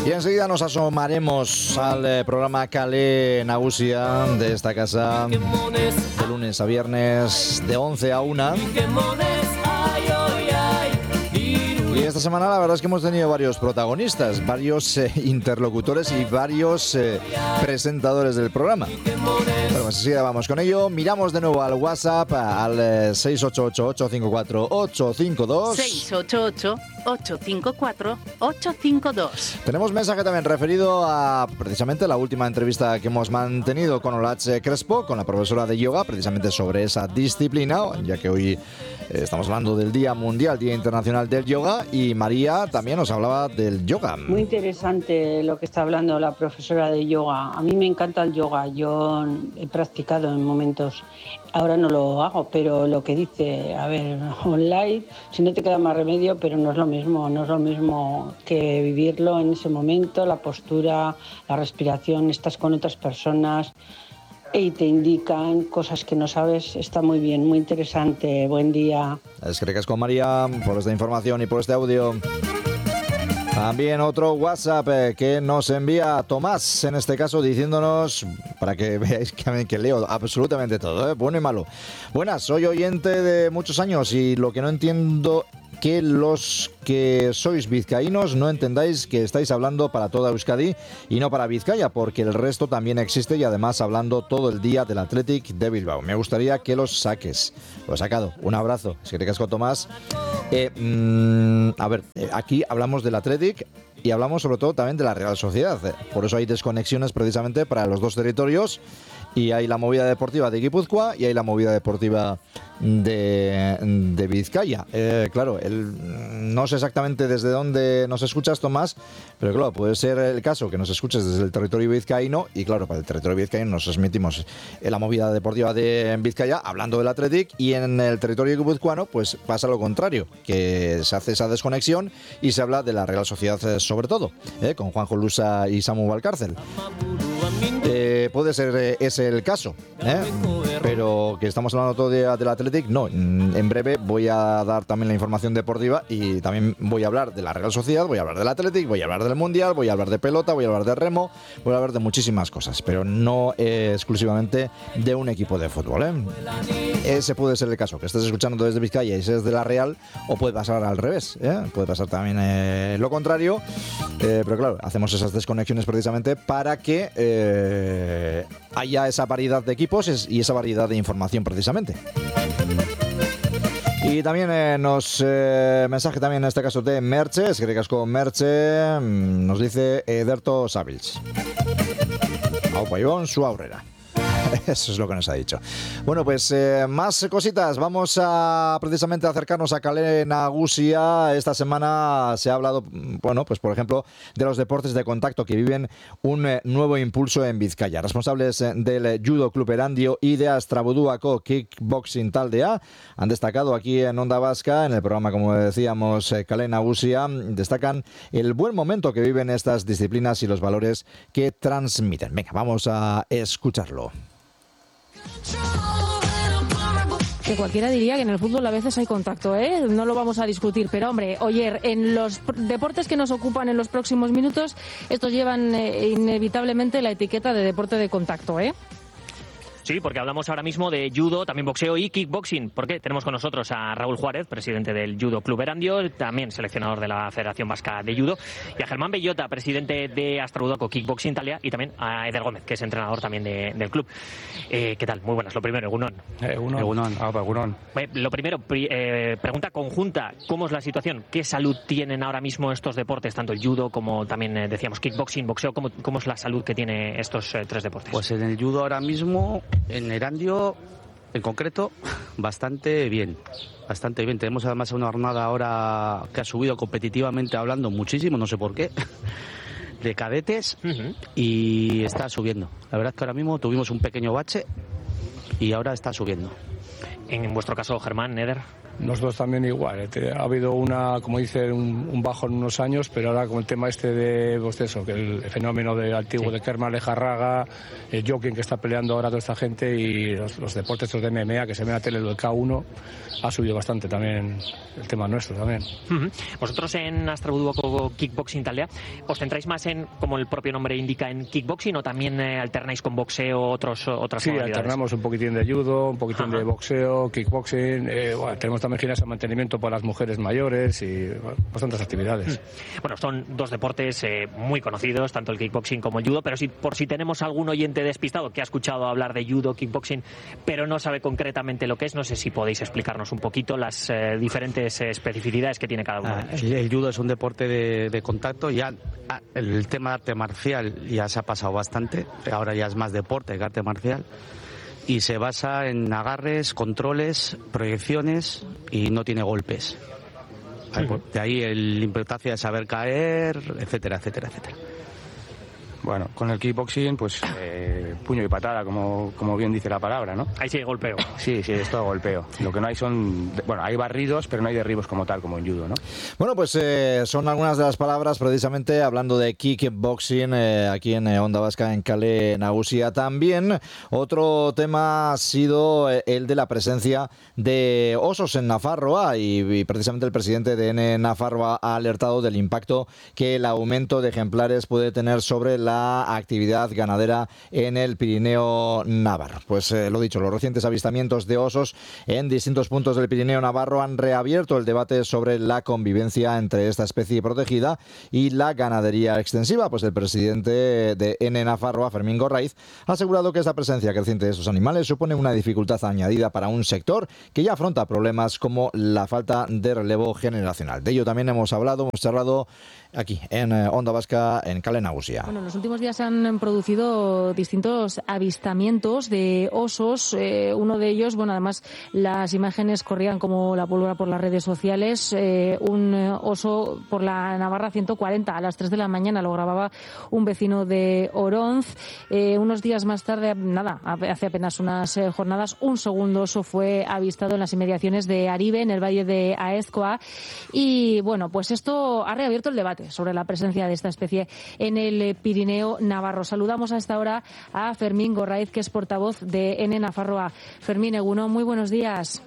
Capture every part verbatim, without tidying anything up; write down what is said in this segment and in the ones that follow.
Y enseguida nos asomaremos al eh, programa Kale Nagusia de esta casa, de lunes a viernes, de once a una. Y esta semana la verdad es que hemos tenido varios protagonistas, varios eh, interlocutores y varios eh, presentadores del programa. Bueno, pues enseguida vamos con ello. Miramos de nuevo al WhatsApp, al eh, seis ocho ocho, ocho cinco cuatro, ocho cinco dos. seis ocho ocho, ocho cinco cuatro, ocho cinco dos. Tenemos mensaje también referido a precisamente la última entrevista que hemos mantenido con Olatz Crespo, con la profesora de yoga, precisamente sobre esa disciplina, ya que hoy eh, estamos hablando del Día Mundial, Día Internacional del Yoga, y María también nos hablaba del yoga. Muy interesante lo que está hablando la profesora de yoga. A mí me encanta el yoga, yo he practicado en momentos, ahora no lo hago, pero lo que dice, a ver, online, si no te queda más remedio, pero no es lo mismo, no es lo mismo que vivirlo en ese momento, la postura, la respiración, estás con otras personas y te indican cosas que no sabes. Está muy bien, muy interesante. Buen día. Es que recas con María por esta información y por este audio. También otro WhatsApp eh, que nos envía Tomás, en este caso diciéndonos, para que veáis que, que leo absolutamente todo, ¿eh? Bueno y malo. Buenas, soy oyente de muchos años y lo que no entiendo que los que sois vizcaínos no entendáis que estáis hablando para toda Euskadi y no para Vizcaya, porque el resto también existe y además hablando todo el día del Athletic de Bilbao. Me gustaría que los saques. Lo he sacado. Un abrazo. Es que te casco, Tomás. Eh, mmm, a ver, eh, aquí hablamos del Athletic y hablamos sobre todo también de la Real Sociedad. Por eso hay desconexiones precisamente para los dos territorios. Y hay la movida deportiva de Guipúzcoa y hay la movida deportiva de, de Vizcaya. Eh, claro, el, no sé exactamente desde dónde nos escuchas, Tomás, pero claro, puede ser el caso que nos escuches desde el territorio vizcaíno y claro, para el territorio vizcaíno nos transmitimos en la movida deportiva de Vizcaya, hablando del Athletic, y en el territorio guipuzcoano pues pasa lo contrario, que se hace esa desconexión y se habla de la Real Sociedad sobre todo, eh, con Juanjo Lusa y Samu Valcárcel. Eh, puede ser eh, ese el caso, ¿eh? Pero que estamos hablando todo de, del Athletic, no. En breve voy a dar también la información deportiva y también voy a hablar de la Real Sociedad, voy a hablar del Athletic, voy a hablar del Mundial, voy a hablar de pelota, voy a hablar de remo, voy a hablar de muchísimas cosas, pero no eh, exclusivamente de un equipo de fútbol, ¿eh? Ese puede ser el caso, que estés escuchando desde Vizcaya y seas de la Real, o puede pasar al revés, ¿eh? Puede pasar también eh, lo contrario, eh, pero claro, hacemos esas desconexiones precisamente para que eh, haya esa variedad de equipos y esa variedad de información precisamente. Y también eh, nos eh, mensaje también en este caso de Merche, es que casco Merche, nos dice Ederto Savils. Aupa Ivón, su aurrera. Eso es lo que nos ha dicho. Bueno, pues eh, más cositas. Vamos a precisamente acercarnos a Kale Nagusia. Esta semana se ha hablado, bueno, pues por ejemplo, de los deportes de contacto que viven un eh, nuevo impulso en Vizcaya. Responsables eh, del Judo Club Erandio y de Astrabuduako Kickboxing Taldea han destacado aquí en Onda Vasca, en el programa, como decíamos, eh, Kale Nagusia, destacan el buen momento que viven estas disciplinas y los valores que transmiten. Venga, vamos a escucharlo. Que cualquiera diría que en el fútbol a veces hay contacto, ¿eh? No lo vamos a discutir, pero hombre, Oyer, en los deportes que nos ocupan en los próximos minutos, estos llevan eh, inevitablemente la etiqueta de deporte de contacto, ¿eh? Sí, porque hablamos ahora mismo de judo, también boxeo y kickboxing. ¿Por qué? Tenemos con nosotros a Raúl Juárez, presidente del Judo Club Erandio, también seleccionador de la Federación Vasca de Judo, y a Germán Bellota, presidente de Astrabuduako Kickboxing Taldea, y también a Eder Gómez, que es entrenador también de, del club. Eh, ¿Qué tal? Muy buenas. Lo primero, Egunon. Egunon. Egunon. Ah, Egunon. Eh, lo primero, eh, pregunta conjunta. ¿Cómo es la situación? ¿Qué salud tienen ahora mismo estos deportes, tanto el judo como también eh, decíamos kickboxing, boxeo? ¿Cómo, ¿Cómo es la salud que tiene estos eh, tres deportes? Pues en el judo ahora mismo, en Erandio en concreto, bastante bien, bastante bien. Tenemos además una jornada ahora que ha subido competitivamente hablando muchísimo, no sé por qué, de cadetes, uh-huh. Y está subiendo. La verdad es que ahora mismo tuvimos un pequeño bache y ahora está subiendo. En vuestro caso, Germán, Eder. Nosotros también igual, eh, ha habido una, como dice, un, un bajo en unos años, pero ahora con el tema este de, pues eso, que el fenómeno del antiguo sí. de Kerman Lejarraga, el jockey que está peleando ahora toda esta gente y los, los deportes estos de M M A que se ven a tele del K uno, ha subido bastante también el tema nuestro también. Uh-huh. Vosotros en Astrabuduko Kickboxing Taldea, ¿os centráis más en, como el propio nombre indica, en kickboxing o también eh, alternáis con boxeo otros, otras sí, modalidades? Sí, alternamos un poquitín de judo, un poquitín Ajá. de boxeo, kickboxing, eh, bueno, tenemos también gimnasia de mantenimiento para las mujeres mayores y bueno, bastantes actividades. Bueno, son dos deportes eh, muy conocidos, tanto el kickboxing como el judo, pero si por si tenemos algún oyente despistado que ha escuchado hablar de judo, kickboxing, pero no sabe concretamente lo que es, no sé si podéis explicarnos un poquito las eh, diferentes eh, especificidades que tiene cada uno. Ah, el, el judo es un deporte de, de contacto, ya ah, el tema de arte marcial ya se ha pasado bastante, ahora ya es más deporte que arte marcial. Y se basa en agarres, controles, proyecciones y no tiene golpes. Uh-huh. De ahí el importancia de saber caer, etcétera, etcétera, etcétera. Bueno, con el kickboxing, pues eh, puño y patada, como, como bien dice la palabra, ¿no? Ahí sí hay golpeo. Sí, sí, es todo golpeo. Lo que no hay son, bueno, hay barridos, pero no hay derribos como tal, como en judo, ¿no? Bueno, pues eh, son algunas de las palabras precisamente hablando de kickboxing eh, aquí en eh, Onda Vasca, en Kale Nagusia. También otro tema ha sido eh, el de la presencia de osos en Nafarroa y, y precisamente el presidente de N Nafarroa ha alertado del impacto que el aumento de ejemplares puede tener sobre la actividad ganadera en el Pirineo Navarro. Pues eh, lo dicho, los recientes avistamientos de osos en distintos puntos del Pirineo Navarro han reabierto el debate sobre la convivencia entre esta especie protegida y la ganadería extensiva. Pues el presidente de N Nafarroa, Fermín Gorraiz, ha asegurado que esta presencia creciente de estos animales supone una dificultad añadida para un sector que ya afronta problemas como la falta de relevo generacional. De ello también hemos hablado, hemos charlado aquí en Onda Vasca, en Kale Nagusia. Bueno, en los últimos días se han producido distintos avistamientos de osos. Eh, uno de ellos, bueno, además las imágenes corrían como la pólvora por las redes sociales. Eh, un oso por la Navarra ciento cuarenta a las tres de la mañana lo grababa un vecino de Oronz. Eh, unos días más tarde, nada, hace apenas unas eh, jornadas, un segundo oso fue avistado en las inmediaciones de Aribe, en el valle de Aezkoa. Y bueno, pues esto ha reabierto el debate sobre la presencia de esta especie en el Pirineo Navarro. Saludamos a esta hora a Fermín Gorraiz, que es portavoz de N Nafarroa. Fermín, Egunon, muy buenos días.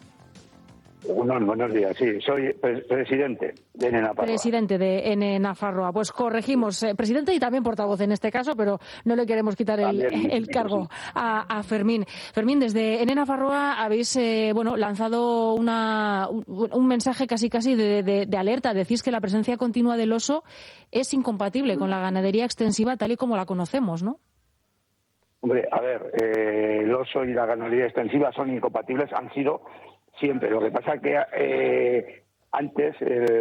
Egunon, buenos días, sí, soy pre- presidente de N Nafarroa. Presidente de N Nafarroa. Pues corregimos, eh, presidente y también portavoz en este caso, pero no le queremos quitar el, el cargo a, a Fermín. Fermín, desde N Nafarroa habéis eh, bueno, lanzado una, un, un mensaje casi casi de, de, de alerta. Decís que la presencia continua del oso es incompatible con la ganadería extensiva tal y como la conocemos, ¿no? Hombre, a ver, eh, el oso y la ganadería extensiva son incompatibles, han sido siempre. Lo que pasa es que eh, antes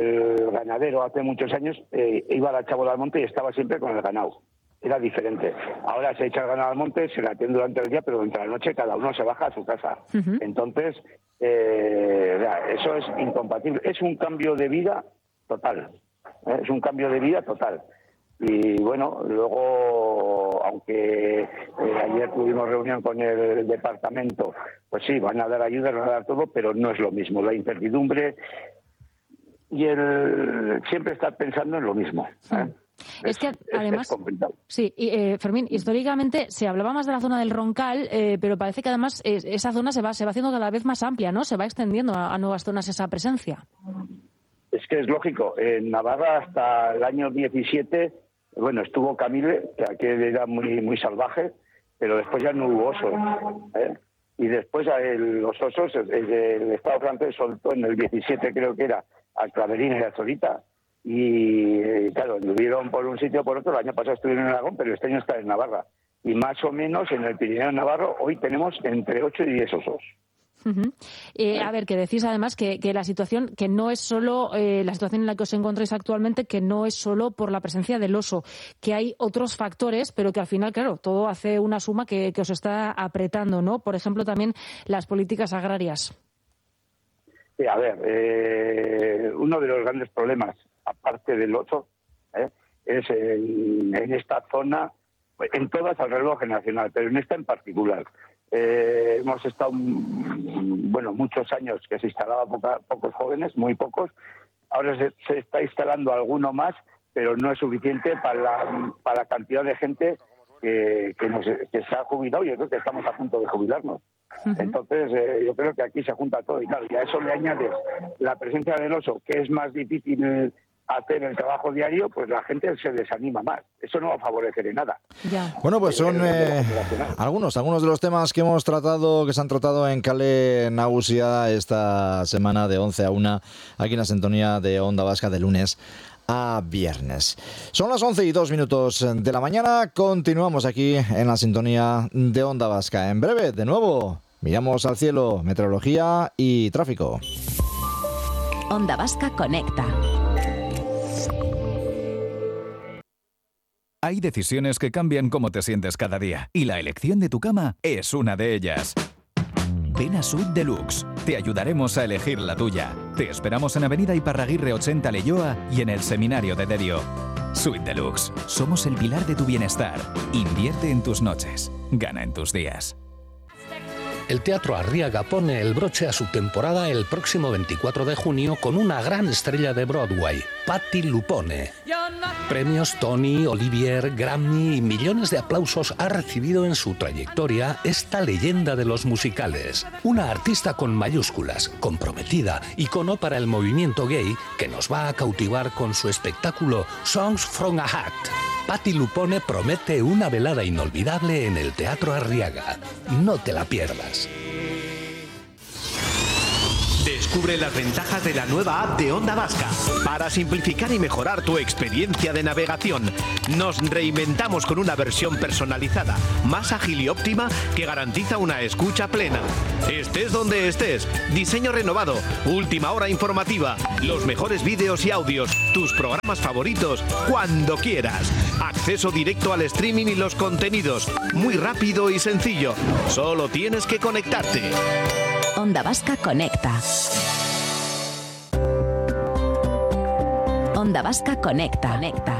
el ganadero, hace muchos años, eh, iba a la chabola al monte y estaba siempre con el ganado. Era diferente. Ahora se echa el ganado al monte, se le atiende durante el día, pero durante la noche cada uno se baja a su casa. Uh-huh. Entonces, eh, eso es incompatible. Es un cambio de vida total. ¿eh? Es un cambio de vida total. Y bueno, luego, aunque eh, ayer tuvimos reunión con el departamento, pues sí, van a dar ayuda, van a dar todo, pero no es lo mismo. La incertidumbre y el siempre estar pensando en lo mismo. ¿eh? Es, es que además, es, es sí, y, eh, Fermín, históricamente se hablaba más de la zona del Roncal, eh, pero parece que además eh, esa zona se va, se va haciendo cada vez más amplia, ¿no? Se va extendiendo a, a nuevas zonas esa presencia. Es que es lógico. En Navarra hasta el año diecisiete... Bueno, estuvo Camille, que aquel era muy muy salvaje, pero después ya no hubo osos. ¿eh? Y después el, los osos, el, el Estado francés soltó en el diecisiete, creo que era, a Claverín y a Zorita. Y claro, estuvieron por un sitio o por otro. El año pasado estuvieron en Aragón, pero este año está en Navarra. Y más o menos en el Pirineo Navarro hoy tenemos entre ocho y diez osos. Uh-huh. Eh, a ver, que decís además que, que la situación, que no es solo eh, la situación en la que os encontráis actualmente, que no es solo por la presencia del oso, que hay otros factores, pero que al final, claro, todo hace una suma que, que os está apretando, ¿no? Por ejemplo, también las políticas agrarias. Sí, a ver, eh, uno de los grandes problemas, aparte del oso, eh, es en, en esta zona, en todas al relevo generacional, pero en esta en particular. eh, hemos estado, bueno, muchos años que se instalaba poca, pocos jóvenes, muy pocos. Ahora se, se está instalando alguno más, pero no es suficiente para la, para la cantidad de gente que, que, nos, que se ha jubilado. Yo creo que estamos a punto de jubilarnos. Uh-huh. Entonces, eh, yo creo que aquí se junta todo. Y claro, y a eso le añades la presencia del oso, que es más difícil hacer el trabajo diario, pues la gente se desanima más. Eso no va a favorecer en nada. Ya. Bueno, pues son eh, algunos, algunos de los temas que hemos tratado, que se han tratado en Kale Nagusia esta semana de once a una, aquí en la sintonía de Onda Vasca de lunes a viernes. Son las once y dos minutos de la mañana. Continuamos aquí en la sintonía de Onda Vasca. En breve, de nuevo, miramos al cielo, meteorología y tráfico. Onda Vasca conecta. Hay decisiones que cambian cómo te sientes cada día, y la elección de tu cama es una de ellas. Ven a Suite Deluxe. Te ayudaremos a elegir la tuya. Te esperamos en Avenida Iparraguirre ochenta Leioa y en el Seminario de Derio. Suite Deluxe. Somos el pilar de tu bienestar. Invierte en tus noches. Gana en tus días. El Teatro Arriaga pone el broche a su temporada el próximo veinticuatro de junio con una gran estrella de Broadway, Patti Lupone. Premios Tony, Olivier, Grammy y millones de aplausos ha recibido en su trayectoria esta leyenda de los musicales. Una artista con mayúsculas, comprometida, icono para el movimiento gay que nos va a cautivar con su espectáculo Songs from a Hat. Patti Lupone promete una velada inolvidable en el Teatro Arriaga. No te la pierdas. Descubre las ventajas de la nueva app de Onda Vasca. Para simplificar y mejorar tu experiencia de navegación, nos reinventamos con una versión personalizada, más ágil y óptima que garantiza una escucha plena. Estés donde estés, diseño renovado, última hora informativa, los mejores vídeos y audios, tus programas favoritos, cuando quieras. Acceso directo al streaming y los contenidos, muy rápido y sencillo. Solo tienes que conectarte. Onda Vasca conecta. Onda Vasca conecta. Conecta.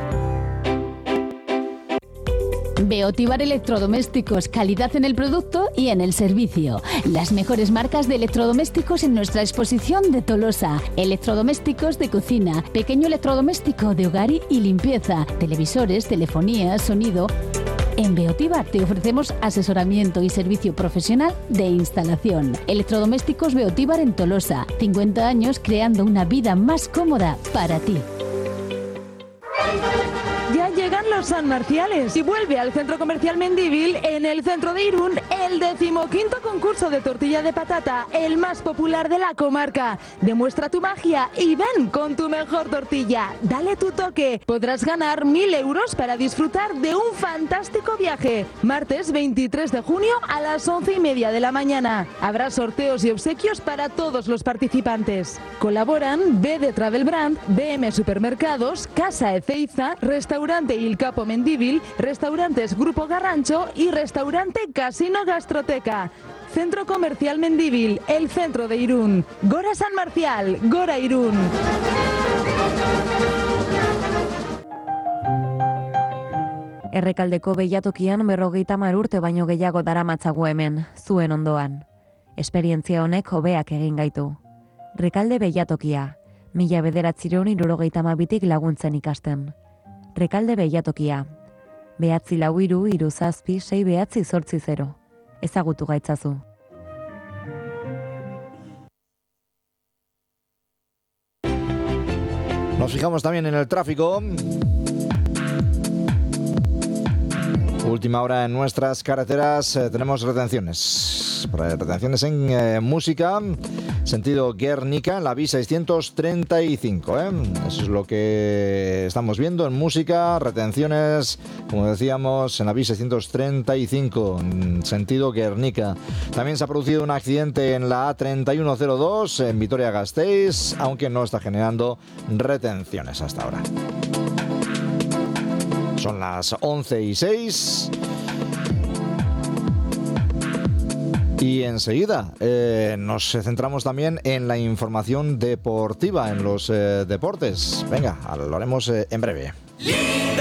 Beotibar Electrodomésticos, calidad en el producto y en el servicio. Las mejores marcas de electrodomésticos en nuestra exposición de Tolosa. Electrodomésticos de cocina, pequeño electrodoméstico de hogar y limpieza, televisores, telefonía, sonido. En Beotibar te ofrecemos asesoramiento y servicio profesional de instalación. Electrodomésticos Beotibar en Tolosa. cincuenta años creando una vida más cómoda para ti. Ya llegan los San Marciales y vuelve al Centro Comercial Mendívil, en el centro de Irún, el decimoquinto concurso de tortilla de patata, el más popular de la comarca. Demuestra tu magia y ven con tu mejor tortilla. Dale tu toque. Podrás ganar mil euros para disfrutar de un fantástico viaje. Martes veintitrés de junio a las once y media de la mañana. Habrá sorteos y obsequios para todos los participantes. Colaboran B D Travel Brand, B M Supermercados, Casa Ezeiza, Restaurante Il Capo Mendívil, Restaurantes Grupo Garrancho y Restaurante Casino Gastroteca. Centro Comercial Mendívil, el centro de Irún. Gora San Marcial, Gora Irún. Errekaldeko beilatokian berrogeita hamar urte baino gehiago daramatzagu hemen, zuen ondoan. Esperientzia honek hobeak egin gaitu. Rekalde beilatokia, mila bederatziehun hirurogeita hamabitik laguntzen ikasten. Rekalde beilatokia. Behatzi lau hiru, hiru zazpi, sei behatzi zortzi zero. Ezagutu gaitzazu. Nos fijamos también en el tráfico. Última hora en nuestras carreteras, eh, tenemos retenciones. Retenciones en eh, música, sentido Guernica, en la B seiscientos treinta y cinco. ¿eh? Eso es lo que estamos viendo en música. Retenciones, como decíamos, en la B seiscientos treinta y cinco, en sentido Guernica. También se ha producido un accidente en la A treinta y uno cero dos, en Vitoria-Gasteiz, aunque no está generando retenciones hasta ahora. Son las once y seis. Y enseguida eh, nos centramos también en la información deportiva, en los eh, deportes. Venga, lo haremos eh, en breve.